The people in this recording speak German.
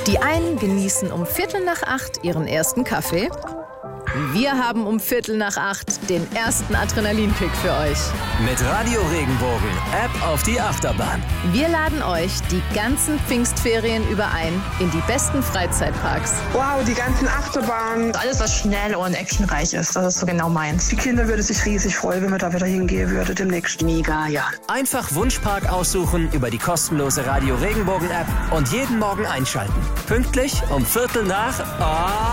Die einen genießen um 7:45 ihren ersten Kaffee. Wir haben um 7:45 den ersten Adrenalinkick für euch. Mit Radio Regenbogen, App auf die Achterbahn. Wir laden euch die ganzen Pfingstferien über ein in die besten Freizeitparks. Wow, die ganzen Achterbahnen. Alles, was schnell und actionreich ist, das ist so genau meins. Die Kinder würden sich riesig freuen, wenn wir da wieder hingehen würden demnächst. Mega, ja. Einfach Wunschpark aussuchen über die kostenlose Radio Regenbogen App und jeden Morgen einschalten. Pünktlich um 7:45.